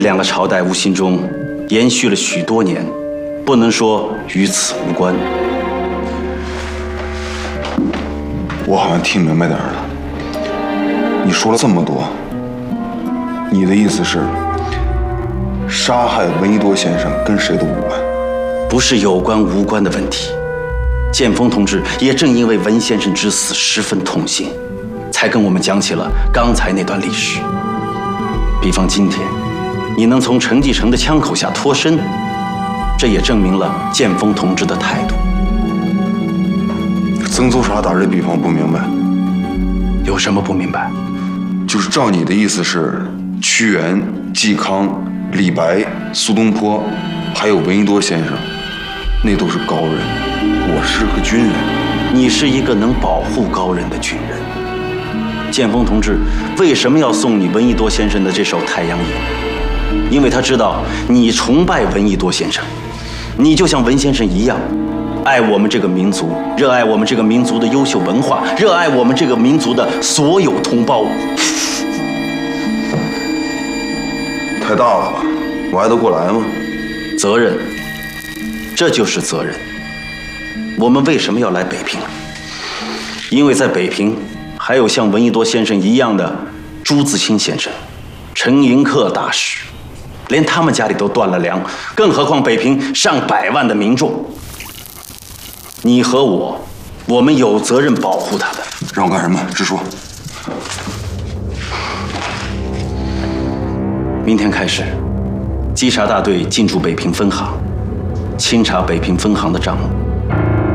两个朝代无形中延续了许多年，不能说与此无关。 我好像听明白点儿了。你说了这么多，你的意思是，杀害闻一多先生跟谁都无关？ 不是有关无关的问题。剑锋同志也正因为文先生之死十分痛心，才跟我们讲起了刚才那段历史。比方今天，你能从陈继承的枪口下脱身，这也证明了剑锋同志的态度。 曾祖傻打这比方不明白， 有什么不明白？ 就是照你的意思是，屈原、嵇康、李白、苏东坡，还有闻一多先生，那都是高人，我是个军人。 你是一个能保护高人的军人。剑锋同志为什么要送你闻一多先生的这首《太阳引》？因为他知道你崇拜闻一多先生，你就像文先生一样，爱我们这个民族，热爱我们这个民族的优秀文化，热爱我们这个民族的所有同胞。 太大了吧？我还得过来吗？ 责任，这就是责任。我们为什么要来北平？因为在北平还有像闻一多先生一样的朱自清先生、陈寅恪大使，连他们家里都断了粮，更何况北平上百万的民众。你和我们有责任保护他们。 让我干什么？直说。 明天开始，稽查大队进驻北平分行，清查北平分行的账目。